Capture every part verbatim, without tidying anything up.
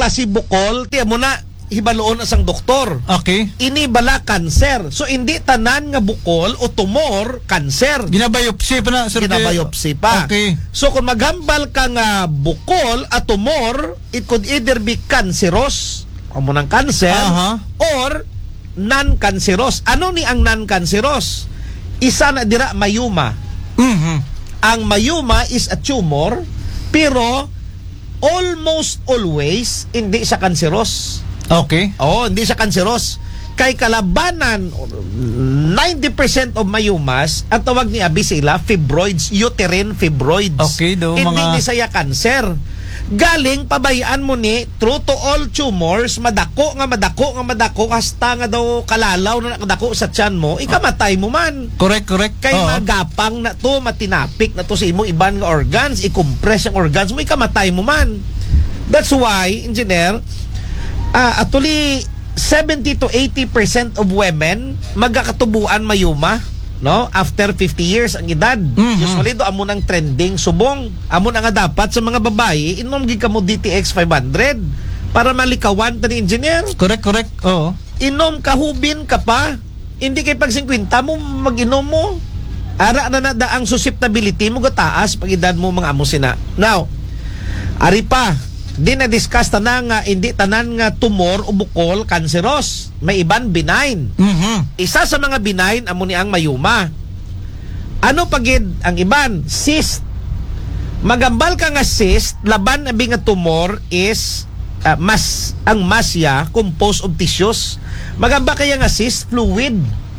klase bukol, tiyan mo na, hibaloon asang doktor. Okay. Ini bala cancer. So hindi tanan nga bukol o tumor cancer. Ginabiopsy pa na, sir. Ginabiopsy pa. Okay. So kung maghambal ka nga bukol at tumor, it could either be cancerous, amo ng cancer, uh-huh. or non-cancerous. Ano ni ang non-cancerous? Isa na dira mayuma. Mm-hmm. Ang mayuma is a tumor, pero almost always hindi siya cancerous. Okay. Oo, hindi siya cancerous. Kay kalabanan, ninety percent of mayumas, ang tawag ni Abi sila, fibroids, uterine fibroids. Okay, do, hindi mga... ni saya cancer. Galing, pabayaan mo ni, true to all tumors, madako nga madako nga madako, hasta nga daw kalalaw na nakadako sa tiyan mo, ikamatay mo man. Correct, correct. Kay uh-huh. magapang na to, matinapik na to sa imo iban nga organs, i-compress ang organs mo, ikamatay mo man. That's why, engineer, Uh, actually, seventy to eighty percent of women magkakatubuan mayuma, no? After fifty years ang edad. Mm-hmm. Usually do amo nang trending subong. Amo na nga dapat sa mga babae, inom gid kamo D T X five hundred para malikawan ta ni engineer. Correct, correct. Oo. Inom kahubin ka pa. Hindi kay pag fifty mo mag-inom mo. Ara na na da ang susceptibility mo gataas pag edad mo mga amo sina. Now, ari pa di na discuss tanan nga hindi tanan nga tumor o bukol cancerous, may iban benign. Mm-hmm. Isa sa mga benign amo ni ang mayuma. Ano pagid ang iban? Cyst. Magambal ka nga cyst, laban na nga tumor is uh, mas ang masya composed of tissues. Magamba kaya nga cyst fluid.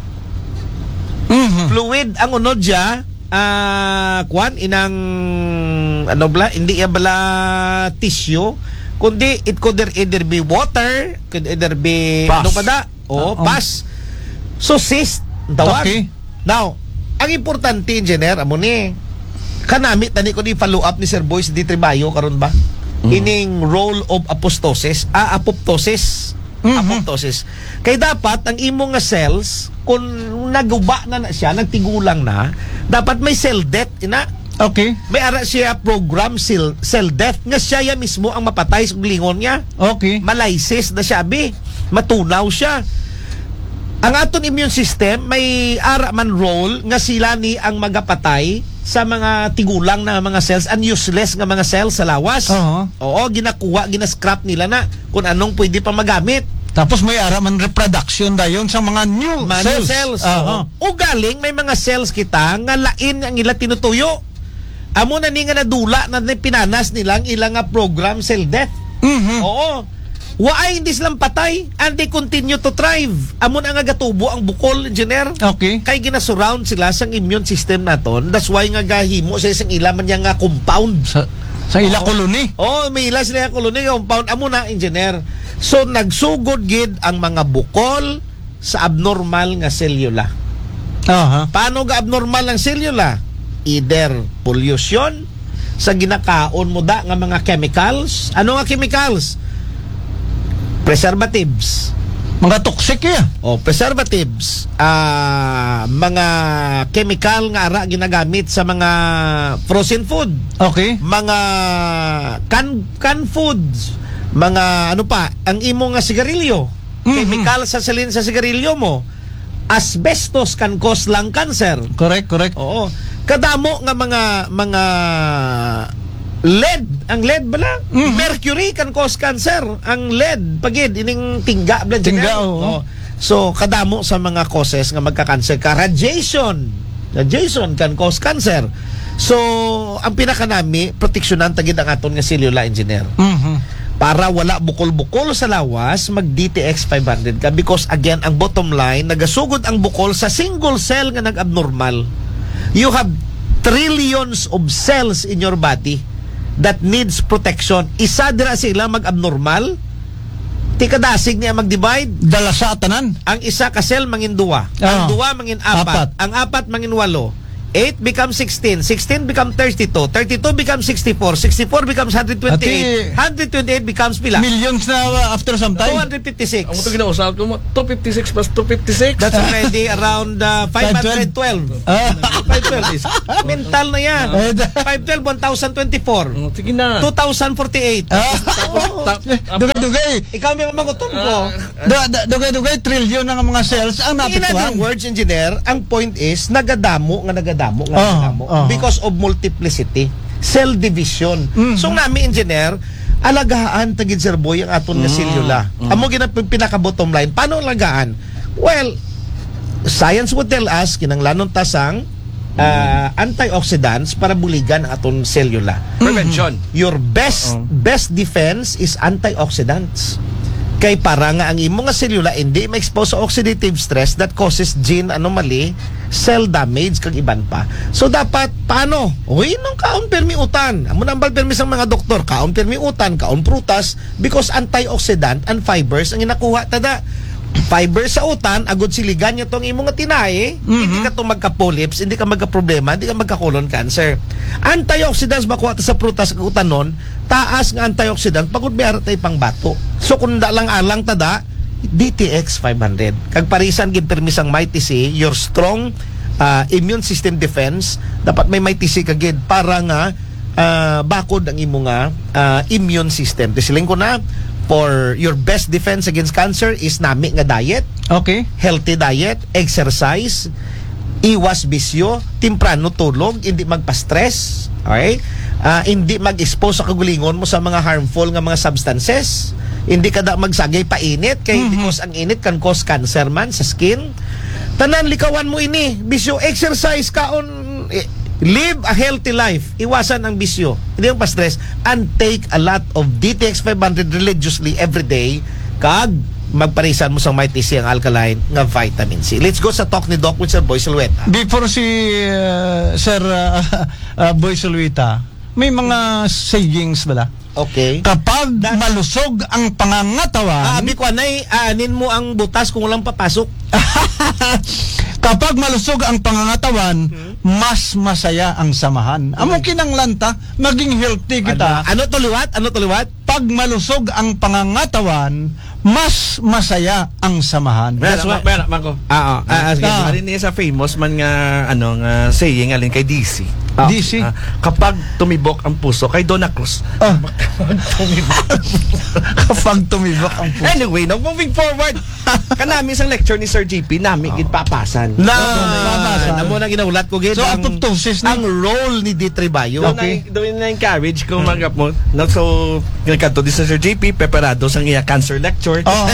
Mm-hmm. Fluid ang unod dia. Ah, uh, kwan inang ano bala, hindi ya bala tissue, kundi it could either be water, could either be pus. ano pa da? O, uh, um. pus. So cyst, tawag. Okay. Now, ang importante, engineer, amo ni kanami tani ko ni follow up ni Sir Boyce di Tribayo karon ba? Mm. Ining role of apoptosis, ah, apoptosis. Mm-hmm. Apoptosis. Kay dapat ang imong nga cells kung naguba na, na siya, nagtigulang na, dapat may cell death ina. Okay. May ara siya program cell, cell death nga siya ya mismo ang mapatay sa glingon niya. Okay. Malysis na siya bi. Matunaw siya. Ang aton immune system may ara man role nga sila ni ang magapatay sa mga tigulang na mga cells and useless nga mga cells sa lawas. Uh-huh. Oo, ginakuha, ginascrap nila na kung anong pwede pa magamit. Tapos may ara man reproduction dayon sa mga new mga cells. New cells. Uh-huh. O galing may mga cells kita nga lain ang ila tinutuyo. Amo na ni nga nadula na pinanas nilang ilang nga program cell death. Mm-hmm. Oo. Waay hindi silang patay and they continue to thrive. Amo na nga gatubo ang bukol, engineer. Okay. Kay ginasurround sila sa immune system naton. That's why nga gahimo sa isang ila man nga compound. Sa, sa ila oh. koloni. Oh, may ila sila koloni compound. Amo na, engineer. So nagsugod gid ang mga bukol sa abnormal nga selula. Aha. Paano ga abnormal ang selula? Either pollution sa ginakaon mo da nga mga chemicals. Ano nga chemicals? Preservatives. Mga toxic ya. O preservatives. Ah, uh, mga chemical nga ara ginagamit sa mga frozen food. Okay. Mga can can foods. Mga ano pa, ang imo nga sigarilyo. Mm-hmm. Chemical sa salin sa sigarilyo mo. Asbestos can cause lung cancer. Correct, correct. Oo. Kadamo nga mga mga lead, ang lead bala, mm-hmm. mercury can cause cancer. Ang lead, pagid ining tingga blood tingga, oh. So kadamo sa mga causes nga magka-cancer ka. Radiation, radiation can cause cancer. So ang pinaka nami proteksyonan tagid ang aton nga cellular engineer. Mhm. Para wala bukol-bukol sa lawas, mag D T X five hundred ka because again ang bottom line nagasugod ang bukol sa single cell nga nag-abnormal. You have trillions of cells in your body that needs protection. Isa dira sila mag-abnormal, ti kadasig niya mag-divide. Dala sa tanan. Ang isa ka cell mangin duwa, oh. ang duwa mangin apat, apat, ang apat mangin walo. eight becomes sixteen, sixteen becomes thirty-two, thirty-two becomes sixty-four, sixty-four becomes one twenty-eight, one twenty-eight becomes pila? Millions na uh, after some time. two fifty-six. Ang ito ginausap ko mo, two fifty-six plus two fifty-six. That's already around uh, five twelve. Ah. five twelve is mental na yan. five twelve, one thousand twenty-four. Oh, sige na. two thousand forty-eight. Ah. Ta- Dugay-dugay. Ikaw may magutom ko. Da- da- Dugay-dugay trillion ng mga cells ang In other napituan. words, engineer, ang point is nagadamo nga nagadamo nga Oh, nagadamo oh. because of multiplicity, cell division. Mhm. So nami engineer, alagaan tagid Sir Boy ang aton nga selula. Amo ginap pinaka bottom line. Paano alagaan? Well, science would tell us kinanglanon tasang uh, antioxidants para buligan ang aton selula. Prevention. Your best best defense is antioxidants. Kay para nga ang imo nga selula hindi ma-expose sa oxidative stress that causes gene anomaly, cell damage kag iban pa. So dapat paano? Uy, nung kaon permi utan. Amo nang permi sang mga doktor, kaon permi utan, kaon prutas because antioxidant and fibers ang inakuha tada. Fiber sa utan, agud siligan nyo tong imo nga tinae, Mhm. hindi ka to magka-polyps, hindi ka magka-problema, hindi ka magka-colon cancer. Antioxidants makuha ta sa prutas kag utanon, taas nga antioxidant pagud may aratay pang bato. So kung da lang alang tada, D T X five hundred. Kag parisan gid permisang mighty C, your strong uh, immune system defense, dapat may mighty C kagid para nga uh, bakod ang imo nga uh, immune system. Tisiling ko na, for your best defense against cancer is nami nga diet, Okay. healthy diet, exercise, iwas bisyo, timprano tulog, hindi magpa-stress, okay? Ah, hindi mag-expose sa kagulingon mo sa mga harmful nga mga substances, hindi ka da magsagay pa init kay Mhm. because ang init can cause cancer man sa skin. Tanan likawan mo ini, bisyo, exercise kaon, eh, live a healthy life. Iwasan ang bisyo. Hindi yung pa-stress. And take a lot of D T X five hundred religiously every day. Kag magparisan mo sa mighty C ang alkaline nga vitamin C. Let's go sa talk ni Doc with Sir Boy Silveta. Before si uh, Sir uh, uh, Boy Solwita, may mga sayings bala. Okay. Kapag malusog ang pangangatawan, Ah, abi ko anay, anin mo ang butas kung walang papasok. kapag malusog ang pangangatawan, mas masaya ang samahan. Amo kinanglanta, maging healthy kita. Ano, ano to liwat? Ano to liwat? Pag malusog ang pangangatawan, mas masaya ang samahan. That's Mera, why- mera, mako. Ah, ah, ah, sige. Ah. Alin niya sa famous man nga ano nga saying alin kay D C. Ah. D C. Ah, kapag tumibok ang puso kay Donna Cruz. Ah. Kapag tumibok ang puso. Anyway, now moving forward. Kanami isang lecture ni Sir G P nami gid papasan. Na, Papasan. na mo na ginaulat ko gid So, ang, apoptosis na. ang role ni D. Tribayo. Doon Okay. na, doon na encourage kung mag mo. No, so, ginagkanto din sa Sir J P, preparado sa iya cancer lecture. Oh.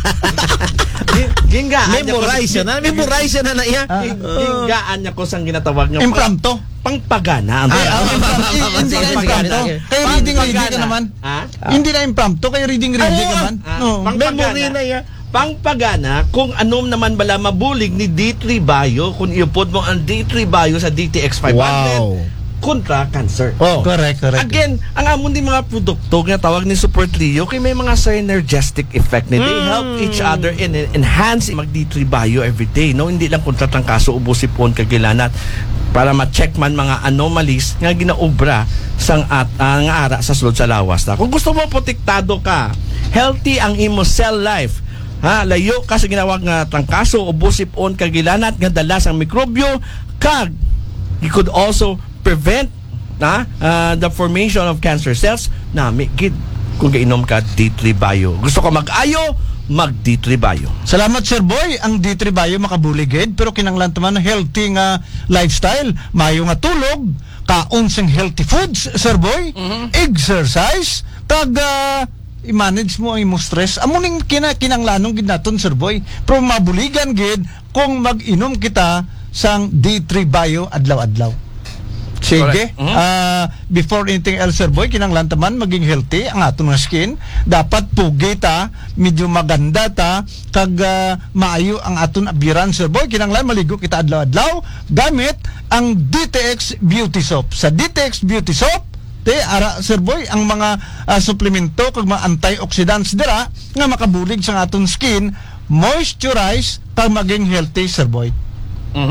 Gingaan niya ko. Memorize yun na. Memorize yun na na iya. Ah. Gingaan niya ko sang ginatawag niya. Impromptu. Pangpagana. Ang Ay, tawag. ah, impromptu. Hindi na impromptu. Kaya reading reading ka naman. Ha? Hindi na impromptu, kaya reading reading Oo, naman. ah, No. pang- Memory na iya. Pangpagana kung anom naman bala mabulig ni D three Bio kung iupod mo ang D three Bio sa D T X five hundred Wow. kontra cancer. Oh. Correct, correct. Again, ang amon di mga produkto nga tawag ni Super Trio kay may mga synergistic effect ni they Mm. help each other and enhance mag D three Bio every day, no, hindi lang kontra tang kaso ubosipon kagilanat para ma-check man mga anomalies nga ginaobra sang at uh, nga ara sa sulod sa lawas na. Kung gusto mo protektado ka, healthy ang imo cell life, ha, layo ka sa ginawag nga trangkaso ubosipon kagilanat nga dalas ang mikrobyo kag you could also prevent na uh, the formation of cancer cells na may gid kung gainom ka D three Bio. Gusto ko mag-ayo, mag D three Bio. Salamat Sir Boy, ang D three Bio makabuligid pero kinanglan taman healthy nga lifestyle, mayo nga tulog, kaon sing healthy foods Sir Boy, exercise, kag ah, i-manage mo ang imong stress. Amo ning kina kinanglanong gid naton Sir Boy, pero mabuligan gid kung mag-inom kita sang D three Bio adlaw-adlaw. Sige. Correct. Mhm. Ah, before anything else Sir Boy, kinanglan taman maging healthy ang aton nga skin. Dapat pugi ta, medyo maganda ta, kag ah, maayo ang aton abiran Sir Boy. Kinanglan maligo kita adlaw-adlaw gamit ang D T X Beauty Soap. Sa D T X Beauty Soap, te ara Sir Boy ang mga ah, suplemento kag mga antioxidants dira nga makabulig sa aton skin, moisturize kag maging healthy Sir Boy. Mhm.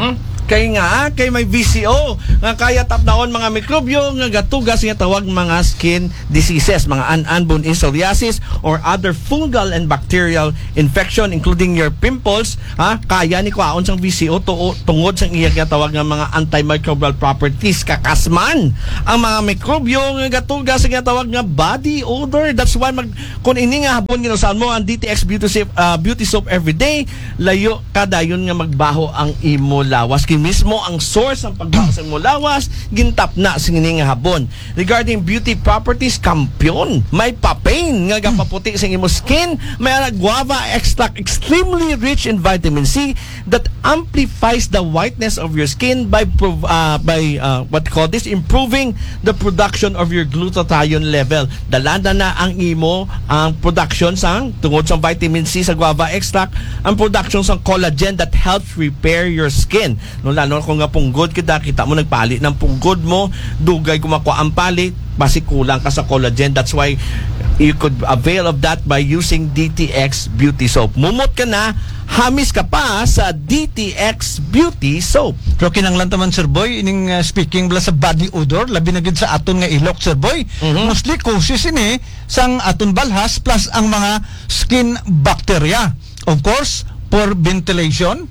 Kay nga, kay may V C O nga kaya tapnaon mga mikrobyo nga gatugas nga tawag mga skin diseases, mga an-anbone psoriasis or other fungal and bacterial infection including your pimples, ha, kaya ni kwaon sang V C O to, tungod sang iya nga tawag nga mga antimicrobial properties kakasman ang mga mikrobyo nga gatugas nga tawag nga body odor. That's why mag kun ini nga habon ginusahan mo ang D T X beauty soap, uh, beauty soap everyday, layo kadayon nga magbaho ang imo lawas. Mismo ang source ng pagbaho sa imo lawas gintap na sa nga habon. Regarding beauty properties, kampiyon may papain nga gapaputi sa imo skin, may guava extract extremely rich in vitamin C that amplifies the whiteness of your skin by uh, by uh, what call this improving the production of your glutathione level. Dalanda na ang imo ang production sang tungod sa vitamin C sa guava extract, ang production sang collagen that helps repair your skin. No, lalo kung nga punggod kita, kita mo nagpali ng punggod mo, dugay kumakuha ang pali, basi kulang ka sa collagen. That's why you could avail of that by using D T X Beauty Soap. Mumot ka na, hamis ka pa sa D T X Beauty Soap. Pero kinanglan taman, Sir Boy, ining uh, speaking bala sa body odor, labi na gid sa aton nga ilok, Sir Boy. Mm-hmm. Mostly causes ini sang aton balhas plus ang mga skin bacteria. Of course, for ventilation,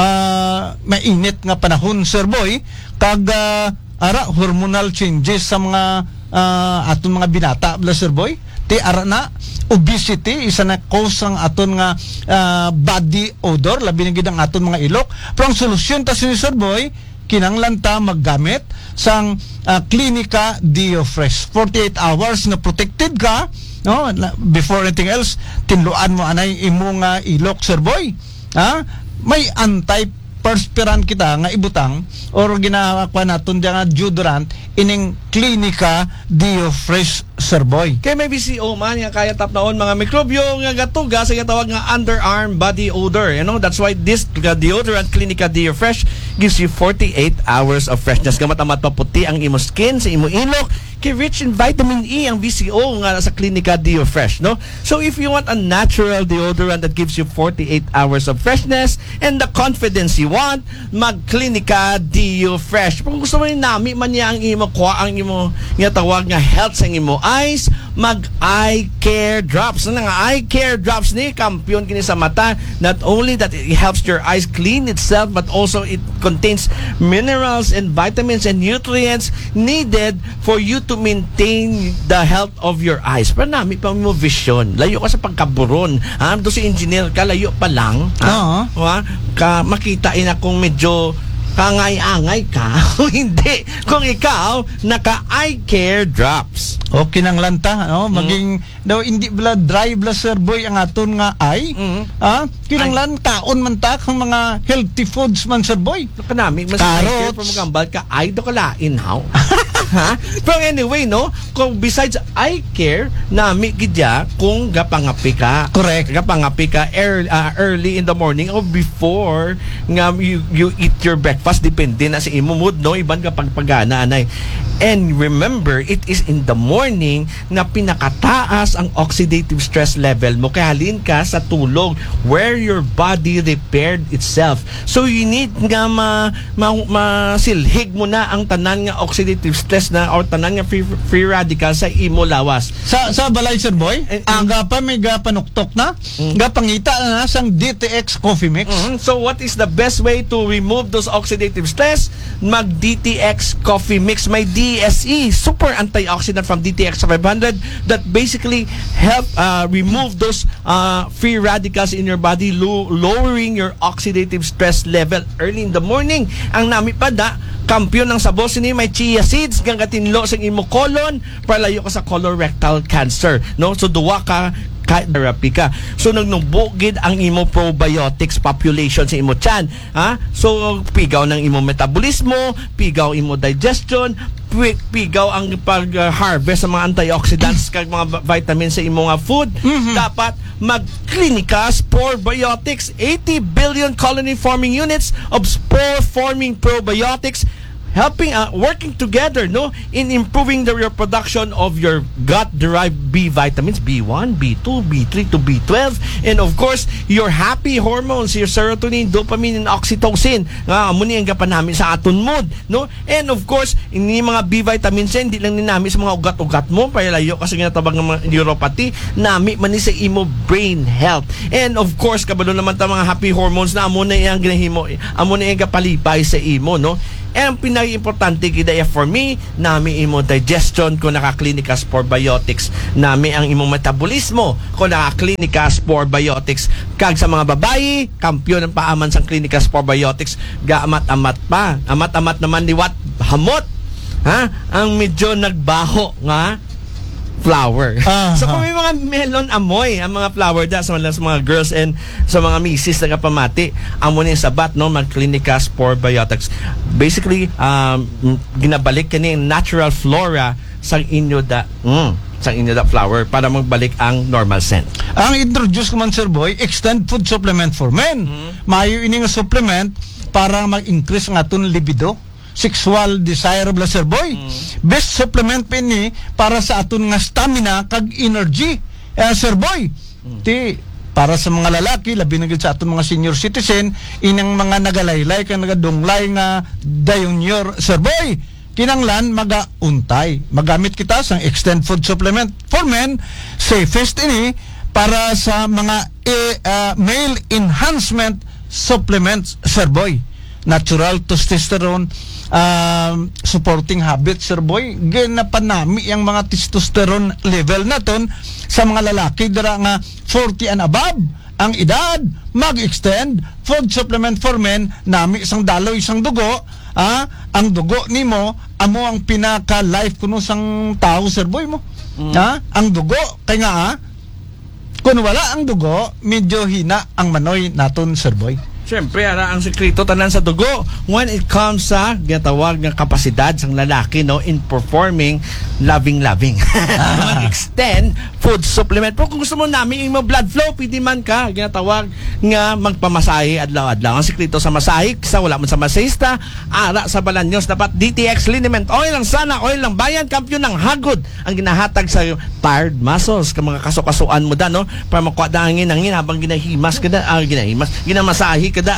uh, mainit nga panahon, Sir Boy, kag uh, ara hormonal changes sa mga uh, aton mga binata, bala, Sir Boy. Ti ara na obesity isa na cause ang aton nga uh, body odor, labi na gid ang aton mga ilok. Pero ang solusyon ta, si Sir Boy, kinanglan ta maggamit sang uh, Clinica DeoFresh. forty-eight hours na protected ka, no? Before anything else, tinluan mo anay imo nga ilok, Sir Boy. Ha? May anti-perspirant kita nga ibutang or ginakuha naton nga deodorant ining Clinica DeoFresh, Sir Boy. Kay may V C O man nga kaya tapnaon mga mikrobyo nga gatuga sa tawag nga underarm body odor. You know, that's why this deodorant Clinica DeoFresh gives you forty-eight hours of freshness. Gamatamat paputi ang imo skin sa imo ilok. Kay rich in vitamin E ang V C O nga sa Clinica DeoFresh, no? So if you want a natural deodorant that gives you forty-eight hours of freshness and the confidence you want, mag Clinica DeoFresh. Kung gusto mo rin nami man niya ang imo kuha ang imo nga tawag nga health sa imo eyes, mag eye care drops. Ano nga eye care drops ni kampiyon kini sa mata. Not only that it helps your eyes clean itself, but also it contains minerals and vitamins and nutrients needed for you to maintain the health of your eyes. Pero nami pa mo vision. Layo ka sa pagkaburon. Ha? Do si engineer ka, layo pa lang. Ha? Oo. Ha? Ka, makita ina kung medyo kangay-angay ka o hindi. Kung ikaw, naka-eye care drops. O kinanglan ta, no? Maging, mm. daw, hindi bala dry bala, Sir Boy, ang aton nga eye. Mm. Ha? Kinanglan, kaon man ta, kang mga healthy foods man, Sir Boy. Kanami, mas eye care, pero magambal ka, ay do ka lain, how? Ha? Pero anyway, no? Kung besides eye care, nami gidya kung gapangapi ka. Correct. Gapangapi ka early, uh, early in the morning or before nga you, you eat your breakfast. Depende na sa imo mood, no? Iban ka pagpagana, anay. And remember, it is in the morning na pinakataas ang oxidative stress level mo. Kaya halin ka sa tulog where your body repaired itself. So you need nga ma, ma, masilhig mo na ang tanan nga oxidative stress na or tanan nga free, free radical sa imo lawas. Sa sa balay, Sir Boy, And, ang gapa may gapanuktok na, mm. gapangita na sang D T X Coffee Mix. Mm-hmm. So what is the best way to remove those oxidative stress? Mag D T X Coffee Mix. May D S E, super antioxidant from D T X five hundred that basically help uh, remove those uh, free radicals in your body, lo- lowering your oxidative stress level early in the morning. Ang nami pa da, kampiyon ng sabos ni may chia seeds kang katinlo sa imo colon para layo ka sa colorectal cancer, no? So duwa ka therapy ka. So nagnubugid ang imo probiotics population sa imo tiyan, ha? So pigaw ng imo metabolismo, pigaw imo digestion, pigaw ang pag-harvest sa mga antioxidants kag mga vitamins sa imo nga food. Mm-hmm. Dapat mag-Clinica Sporebiotics, eighty billion colony forming units of spore forming probiotics helping, uh, working together, no, in improving the reproduction of your gut-derived B vitamins, B one, B two, B three to B twelve, and of course, your happy hormones, your serotonin, dopamine, and oxytocin, nga amo ni ang gapan namin sa aton mood, no, and of course, ini mga B vitamins hindi lang ni nami sa mga ugat-ugat mo, payalayo kasi nga tabang ng mga neuropathy, nami man ni sa imo brain health, and of course, kabalo naman ta mga happy hormones na amo na iyang ginahimo, amo na iyang kapalipay sa imo, no. And ang pinaka-importante kidaya for me, nami imo digestion ko naka-Clinica Spore Biotics, nami ang imo metabolismo ko naka-Clinica Spore Biotics. Kag sa mga babayi, kampyon ng paaman sa Clinica Spore Biotics, gaamat-amat pa. Amat-amat naman liwat hamot. Ha? Ang medyo nagbaho nga flower. Uh-huh. So kung may mga melon amoy ang mga flower da sa mga, sa mga girls and sa mga misis na kapamati, amo ni sabat no mag Clinica Spore Biotics. Basically um ginabalik kani natural flora sa inyo da mm, sa inyo da flower para magbalik ang normal scent. Ang introduce ko man Sir Boy, extend food supplement for men. Mm-hmm. Maayo ini nga supplement para mag-increase ang aton libido, sexual desirable Sir Boy. Mm. Best supplement pa ni para sa aton nga stamina kag energy. Eh, Sir Boy, mm. ti para sa mga lalaki, labi na gid sa aton mga senior citizen, inang mga nagalaylay kag nagadunglay nga dayon Sir Boy, kinanglan magauntay. Magamit kita sang extend food supplement for men, safest ini para sa mga eh, uh, male enhancement supplements Sir Boy. Natural testosterone um, supporting habits Sir Boy, ginapanami ang mga testosterone level naton sa mga lalaki dira nga forty and above ang edad, mag-extend food supplement for men, nami isang daloy isang dugo. Ah, ang dugo nimo amo ang pinaka life kuno sang tao Sir Boy mo. Mm. Ha? Ang dugo kay nga ah, kung wala ang dugo medyo hina ang manoy naton Sir Boy. Siyempre, ara ang sekreto tanan sa dugo when it comes sa ginatawag ng kapasidad sang lalaki no in performing loving-loving. Mag-extend food supplement. Pero kung gusto mo namin yung blood flow, pwede man ka ginatawag nga magpamasahe adlaw-adlaw. Ang sekreto sa masahe, sa wala man sa masahista, ara sa Balanyos, dapat D T X Liniment Oil ang sana, oil ng bayan, kampyon ng hagod ang ginahatag sa tired muscles, ka mga kasukasuan mo da, no? Para makuha da ang hangin habang ginahimas ka da, ah, ginahimas, ginamasahe kada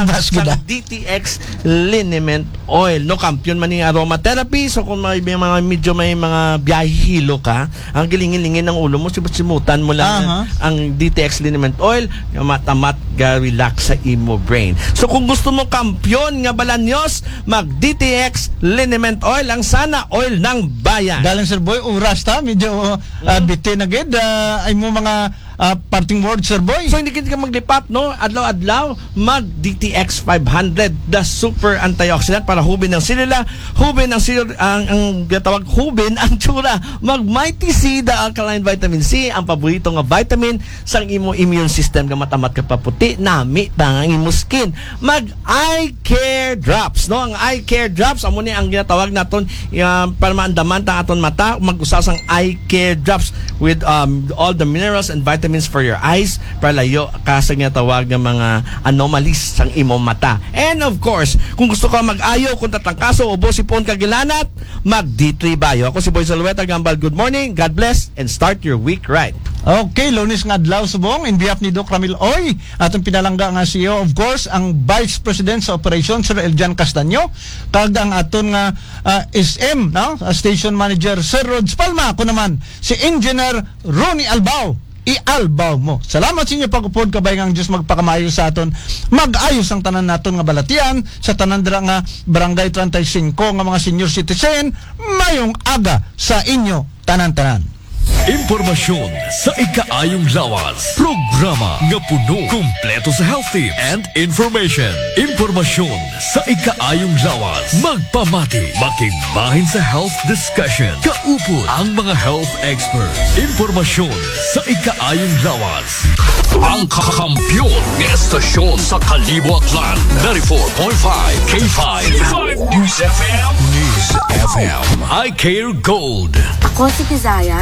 sa D T X Liniment Oil, no, kampiyon man ng aromatherapy. So kung may, may mga medyo may mga biyahilo ka, ang gilingin-lingin ng ulo mo, simutan mo lang uh-huh. ang D T X Liniment Oil, matamat ga relax sa imo brain. So kung gusto mo kampiyon nga Balanyos, mag D T X Liniment Oil ang sana oil ng bayan. Galing Sir Boy, oras ta medyo uh, mm-hmm. bitin agad uh, ay mo mga uh, parting words Sir Boy. So hindi ka maglipat no, adlaw-adlaw mag D T X five hundred, the super antioxidant para hubin ng silila, hubin ng silila, ang, ang gatawag hubin ang tsura, mag Mighty C, the alkaline vitamin C, ang paborito nga vitamin sang imo immune system nga matamat ka paputi, nami tang imo skin. Mag Eye Care Drops, no, ang Eye Care Drops amo ni ang ginatawag naton uh, para maandaman tang aton mata, mag-usas ang Eye Care Drops with um, all the minerals and vitamins for your eyes para layo ka sa ginatawag nga mga anomalies sang imong mata. And of course, kung gusto ka mag-ayo kung tatangkaso o bosipon kagilanat, mag D three Bio. Ako si Boy Salueta Gambal. Good morning, God bless, and start your week right. Okay, Lunes nga adlaw subong in behalf ni Doc Ramil Oy, atong pinalangga nga C E O, of course, ang Vice President sa Operation Sir Eljan Castaño, kag ang aton nga uh, S M, no? Station Manager Sir Rods Palma, ako naman si Engineer Ronnie Albao. I-albaw mo. Salamat sa inyo pagupod, kabay nga ang Diyos magpakamayo sa aton, mag-ayos ang tanan naton nga balatian sa tanan dira nga Barangay thirty-five nga mga senior citizen. Mayong aga sa inyo tanan-tanan. Impormasyon sa ikaayong lawas. Programa nga puno, kumpleto sa health tips and information. Impormasyon sa ikaayong lawas. Magpamati, makigbahin sa health discussion. Kaupod ang mga health experts. Impormasyon sa ikaayong lawas. Ang kakampiyon ng estasyon sa Kalibo Aklan, ninety-four point five K five News F M. News F M. I Care Gold. Ako si Kizaya, twenty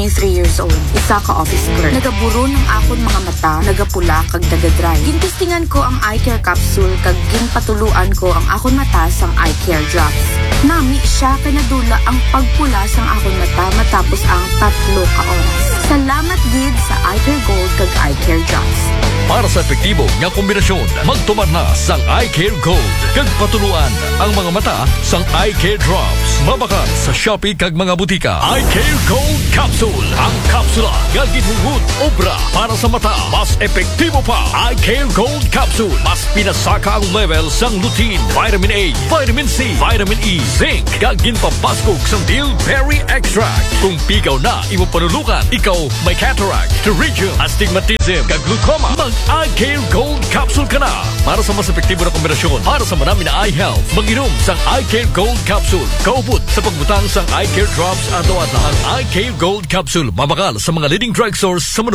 twenty-three years old. Isa ka office clerk. Nagaburo ng akon mga mata, nagapula kag nagadry. Gintistingan ko ang eye care capsule kag ginpatuluan ko ang akon mata sang eye care drops. Nami siya kay nadula ang pagpula sang akon mata matapos ang tatlo ka oras. Salamat gid sa Eye Care Gold kag Eye Care Drops. Para sa epektibo nga kombinasyon, magtumar na sang Eye Care Gold. Kag patuluan ang mga mata sang Eye Care Drops. Mabakan sa Shopee kag mga butika. Eye Care Gold Capsule. Ang kapsula nga gihugod obra para sa mata. Mas epektibo pa. Eye Care Gold Capsule. Mas pinasaka ang level sang lutein, vitamin A, vitamin C, vitamin E, zinc. Kag ginpapasok sang Dillberry Extract. Kung pigaw na imo panulukan, ikaw may cataract, pterygium, astigmatism, kag glaucoma, mag-Eye Care Gold Capsule ka na. Para sa mas epektibo na kombinasyon, para sa marami na eye health, mag-inom sang Eye Care Gold Capsule. Kaupod sa pagbutang sang Eye Care Drops ato at ang Eye Care Gold Capsule. Mabakal sa mga leading drugstores sa Manila.